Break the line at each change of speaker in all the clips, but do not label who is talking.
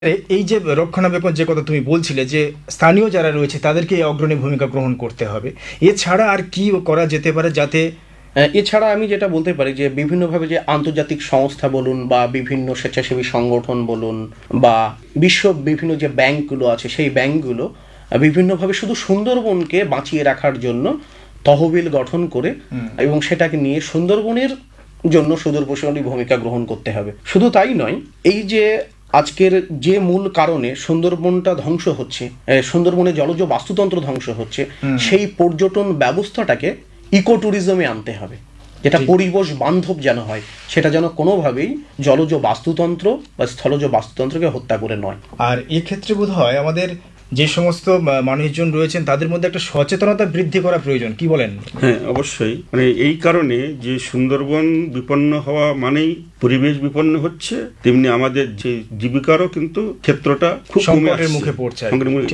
এই যে রক্ষণাবেক্ষণ যে কথা তুমি বলছিলে যে স্থানীয় যারা রয়েছে তাদেরকে অগ্রণী ভূমিকা গ্রহণ করতে হবে, এছাড়া আর কি করা যেতে পারে যাতে?
এছাড়া আমি যেটা বলতে পারি যে বিভিন্নভাবে যে আন্তর্জাতিক সংস্থা বলুন বা বিভিন্ন স্বেচ্ছাসেবী সংগঠন বলুন বা বিশ্ব বিভিন্ন যে ব্যাংকগুলো আছে সেই ব্যাংকগুলো বিভিন্নভাবে শুধু সুন্দরবনকে বাঁচিয়ে রাখার জন্য তহবিল গঠন করে এবং সেটাকে নিয়ে সুন্দরবনের জন্য সুদূরপ্রসারী ভূমিকা গ্রহণ করতে হবে। শুধু তাই নয়, এই যে আজকের যে মূল কারণে সুন্দরবনটা ধ্বংস হচ্ছে, সুন্দরবনের জলজ বাস্তুতন্ত্র ধ্বংস হচ্ছে, সেই পর্যটন ব্যবস্থাটাকে ইকো ট্যুরিজমে আনতে হবে, যেটা পরিবেশ বান্ধব যেন হয়, সেটা যেন কোনোভাবেই জলজ বাস্তুতন্ত্র বা স্থলজ বাস্তুতন্ত্রকে হত্যা করে নয়।
আর এক্ষেত্রে বোধ হয় আমাদের যে সমস্ত মানুষজন রয়েছেন তাদের মধ্যে একটা সচেতনতা বৃদ্ধি করা প্রয়োজন, কি বলেন?
হ্যাঁ, অবশ্যই। মানে এই কারণে যে সুন্দরবন বিপন্ন হওয়া মানেই পরিবেশ বিপন্ন হচ্ছে, তেমনি আমাদের যে জীবিকারও কিন্তু ক্ষেত্রটা খুব
সংকটের মুখে পড়ছে।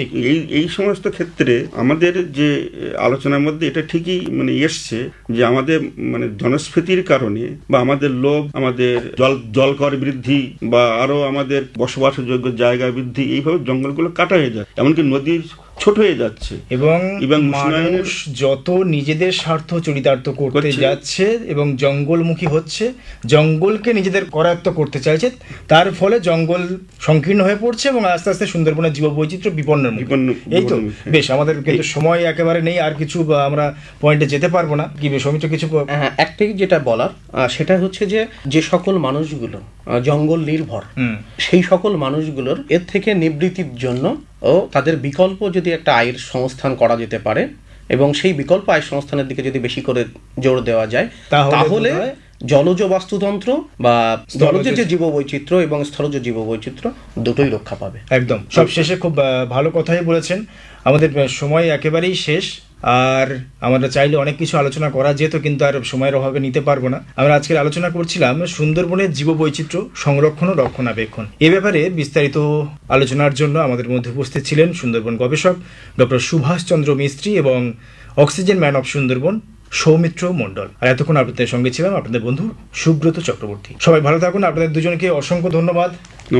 এই সমস্ত ক্ষেত্রে আমাদের যে আলোচনার মধ্যে এটা ঠিকই মানে এসছে যে আমাদের মানে জনস্ফীতির কারণে বা আমাদের লোভ, আমাদের জলকর বৃদ্ধি বা আরো আমাদের বসবাসযোগ্য জায়গা বৃদ্ধি, এইভাবে জঙ্গলগুলো কাটা হয়ে যায়, এমনকি নদীর ছোট হয়ে যাচ্ছে
এবং মানুষ যত নিজেদের স্বার্থ চরিতার্থ করতে যাচ্ছে এবং জঙ্গলমুখী হচ্ছে, জঙ্গলকে নিজেদের করায়ত্ত করতে চাইছে, তার ফলে জঙ্গল সংকীর্ণ হয়ে পড়ছে এবং আস্তে আস্তে সুন্দরবনের জীববৈচিত্র্য বিপন্ন। এই তো বেশ, আমাদের কিন্তু সময় একেবারে নেই, আর কিছু আমরা পয়েন্টে যেতে পারবো না। কি সৌমিত্র কিছু?
হ্যাঁ, একটাই যেটা বলার সেটা হচ্ছে যে সকল মানুষগুলো জঙ্গল নির্ভর, সেই সকল মানুষগুলোর এর থেকে নিবৃত্তির জন্য ও তাদের বিকল্প যদি একটা আয়ের সংস্থান করা যেতে পারে এবং সেই বিকল্প আয়ের সংস্থানের দিকে যদি বেশি করে জোর দেওয়া যায়, তাহলে জলজ বাস্তুতন্ত্র বা জলজ যে জীববৈচিত্র্য এবং স্থলজ জীববৈচিত্র্য দুটোই রক্ষা পাবে।
একদম। সব শেষে খুব ভালো কথাই বলেছেন। আমাদের সময় একেবারেই শেষ, আর আমরা চাইলে অনেক কিছু আলোচনা করা যেত, কিন্তু আর সময়ের অভাবে নিতে পারবো না। আমরা আজকের আলোচনা করছিলাম সুন্দরবনের জীববৈচিত্র্য সংরক্ষণ ও রক্ষণাবেক্ষণ। এ ব্যাপারে বিস্তারিত আলোচনার জন্য আমাদের মধ্যে উপস্থিত ছিলেন সুন্দরবন গবেষক ডক্টর সুভাষ চন্দ্র মিস্ত্রি এবং oxygen man of Sundarban Soumitra মণ্ডল। আর এতক্ষণ আপনাদের সঙ্গে ছিলাম আপনাদের বন্ধু সুব্রত চক্রবর্তী। সবাই ভালো থাকুন। আপনাদের দুজনকে অসংখ্য ধন্যবাদ।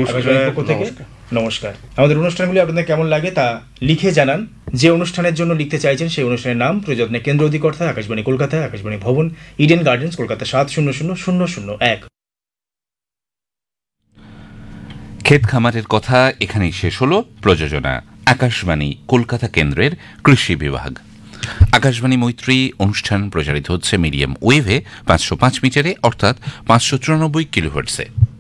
নমস্কার। আমাদের অনুষ্ঠানগুলি আপনাদের কেমন লাগে তা লিখে জানান। যে অনুষ্ঠানের জন্য লিখতে চাইছেন সেই অনুষ্ঠানের নাম প্রযত্নে কেন্দ্র অধিকর্তা আকাশবাণী কলকাতা, আকাশবাণী ভবন, ইডেন গার্ডেন্স, কলকাতা 700001।
ক্ষেত খামারের কথা এখানেই শেষ হলো। প্রযোজনা আকাশবাণী কলকাতা কেন্দ্রের কৃষি বিভাগ। আকাশবাণী মৈত্রী অনুষ্ঠান প্রচারিত হচ্ছে মিডিয়াম ওয়েভে 505 মিটারে, অর্থাৎ 594 কিলোহার্টজে।